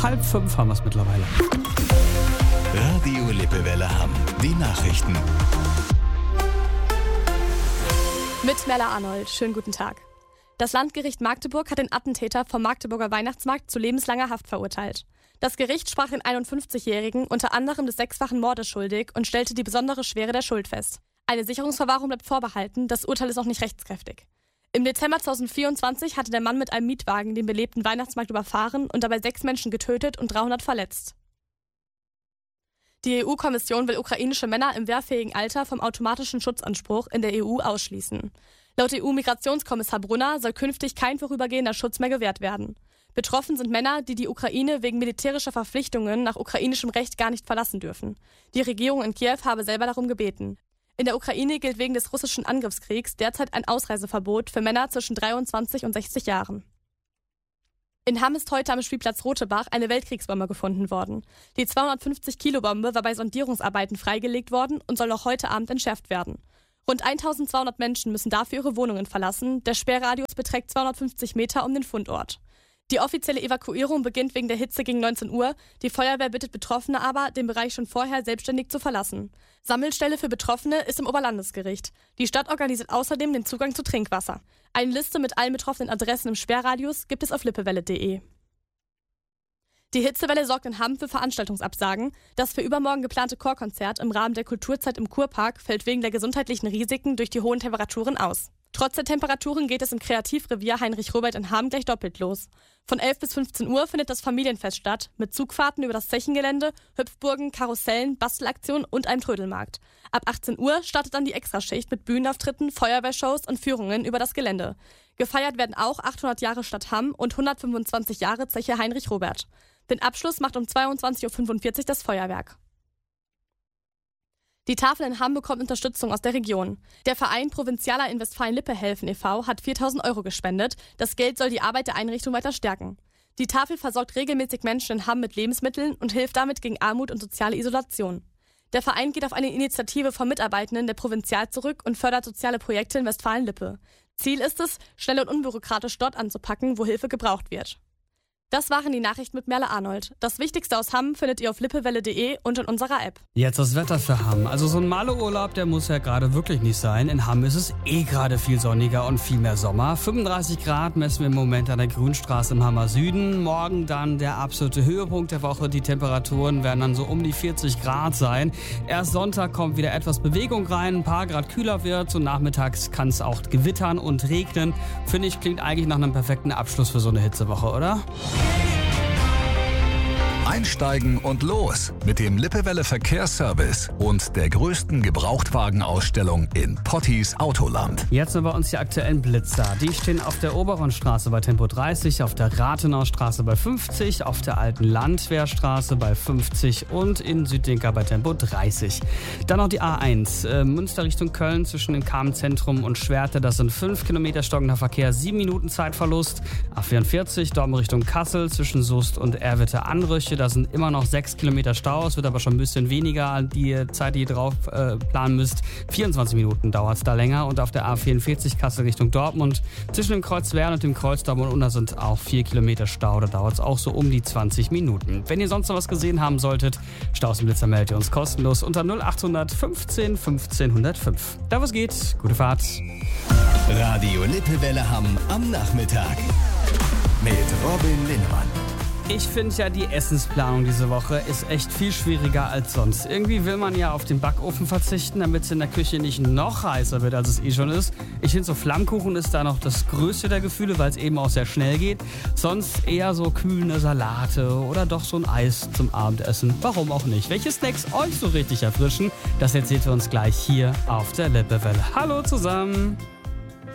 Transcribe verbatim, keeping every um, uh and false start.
Halb fünf haben wir es mittlerweile. Radio Lippewelle Hamm. Die Nachrichten. Mit Merla Arnold. Schönen guten Tag. Das Landgericht Magdeburg hat den Attentäter vom Magdeburger Weihnachtsmarkt zu lebenslanger Haft verurteilt. Das Gericht sprach den einundfünfzigjährigen unter anderem des sechsfachen Mordes schuldig und stellte die besondere Schwere der Schuld fest. Eine Sicherungsverwahrung bleibt vorbehalten, das Urteil ist noch nicht rechtskräftig. Im Dezember zweitausendvierundzwanzig hatte der Mann mit einem Mietwagen den belebten Weihnachtsmarkt überfahren und dabei sechs Menschen getötet und dreihundert verletzt. Die E U-Kommission will ukrainische Männer im wehrfähigen Alter vom automatischen Schutzanspruch in der E U ausschließen. Laut E U-Migrationskommissar Brunner soll künftig kein vorübergehender Schutz mehr gewährt werden. Betroffen sind Männer, die die Ukraine wegen militärischer Verpflichtungen nach ukrainischem Recht gar nicht verlassen dürfen. Die Regierung in Kiew habe selber darum gebeten. In der Ukraine gilt wegen des russischen Angriffskriegs derzeit ein Ausreiseverbot für Männer zwischen dreiundzwanzig und sechzig Jahren. In Hamm ist heute am Spielplatz Rotebach eine Weltkriegsbombe gefunden worden. Die zweihundertfünfzig Kilo Bombe war bei Sondierungsarbeiten freigelegt worden und soll noch heute Abend entschärft werden. Rund eintausendzweihundert Menschen müssen dafür ihre Wohnungen verlassen. Der Sperrradius beträgt zweihundertfünfzig Meter um den Fundort. Die offizielle Evakuierung beginnt wegen der Hitze gegen neunzehn Uhr. Die Feuerwehr bittet Betroffene aber, den Bereich schon vorher selbstständig zu verlassen. Sammelstelle für Betroffene ist im Oberlandesgericht. Die Stadt organisiert außerdem den Zugang zu Trinkwasser. Eine Liste mit allen betroffenen Adressen im Sperrradius gibt es auf lippewelle punkt de. Die Hitzewelle sorgt in Hamm für Veranstaltungsabsagen. Das für übermorgen geplante Chorkonzert im Rahmen der Kulturzeit im Kurpark fällt wegen der gesundheitlichen Risiken durch die hohen Temperaturen aus. Trotz der Temperaturen geht es im Kreativrevier Heinrich Robert in Hamm gleich doppelt los. Von elf bis fünfzehn Uhr findet das Familienfest statt, mit Zugfahrten über das Zechengelände, Hüpfburgen, Karussellen, Bastelaktionen und einem Trödelmarkt. Ab achtzehn Uhr startet dann die Extraschicht mit Bühnenauftritten, Feuerwehrshows und Führungen über das Gelände. Gefeiert werden auch achthundert Jahre Stadt Hamm und hundertfünfundzwanzig Jahre Zeche Heinrich Robert. Den Abschluss macht um zweiundzwanzig Uhr fünfundvierzig das Feuerwerk. Die Tafel in Hamm bekommt Unterstützung aus der Region. Der Verein Provinzialer in Westfalen-Lippe helfen e V hat viertausend Euro gespendet. Das Geld soll die Arbeit der Einrichtung weiter stärken. Die Tafel versorgt regelmäßig Menschen in Hamm mit Lebensmitteln und hilft damit gegen Armut und soziale Isolation. Der Verein geht auf eine Initiative von Mitarbeitenden der Provinzial zurück und fördert soziale Projekte in Westfalen-Lippe. Ziel ist es, schnell und unbürokratisch dort anzupacken, wo Hilfe gebraucht wird. Das waren die Nachrichten mit Merle Arnold. Das Wichtigste aus Hamm findet ihr auf lippewelle punkt de und in unserer App. Jetzt das Wetter für Hamm. Also so ein Maleurlaub, der muss ja gerade wirklich nicht sein. In Hamm ist es eh gerade viel sonniger und viel mehr Sommer. fünfunddreißig Grad messen wir im Moment an der Grünstraße im Hammer Süden. Morgen dann der absolute Höhepunkt der Woche. Die Temperaturen werden dann so um die vierzig Grad sein. Erst Sonntag kommt wieder etwas Bewegung rein, ein paar Grad kühler wird. Und nachmittags kann es auch gewittern und regnen. Finde ich, klingt eigentlich nach einem perfekten Abschluss für so eine Hitzewoche, oder? Einsteigen und los mit dem Lippewelle Verkehrsservice und der größten Gebrauchtwagenausstellung in Pottis Autoland. Jetzt sind bei uns die aktuellen Blitzer. Die stehen auf der Oberen Straße bei Tempo dreißig, auf der Rathenaustraße bei fünfzig, auf der Alten Landwehrstraße bei fünfzig und in Südinka bei Tempo dreißig. Dann noch die A eins, äh, Münster Richtung Köln zwischen dem Kamentzentrum und Schwerte. Das sind fünf Kilometer stockender Verkehr, sieben Minuten Zeitverlust. A vierundvierzig, Dortmund Richtung Kassel zwischen Soest und Erwitte-Anrüche. Da sind immer noch sechs Kilometer Stau. Es wird aber schon ein bisschen weniger, die Zeit, die ihr drauf äh, planen müsst. vierundzwanzig Minuten dauert es da länger. Und auf der A vierundvierzig Kassel Richtung Dortmund zwischen dem Kreuz Wern und dem Kreuz Dortmund unter sind auch vier Kilometer Stau. Da dauert es auch so um die zwanzig Minuten. Wenn ihr sonst noch was gesehen haben solltet, Staus im Blitzer meldet ihr uns kostenlos unter null achthundert fünfzehn fünfzehn hundertfünf. Da was geht, gute Fahrt. Radio Lippewelle Hamm am Nachmittag mit Robin Linnemann. Ich finde ja, die Essensplanung diese Woche ist echt viel schwieriger als sonst. Irgendwie will man ja auf den Backofen verzichten, damit es in der Küche nicht noch heißer wird, als es eh schon ist. Ich finde, so Flammkuchen ist da noch das größte der Gefühle, weil es eben auch sehr schnell geht. Sonst eher so kühlende Salate oder doch so ein Eis zum Abendessen. Warum auch nicht? Welche Snacks euch so richtig erfrischen, das erzählt ihr uns gleich hier auf der Lippewelle. Hallo zusammen!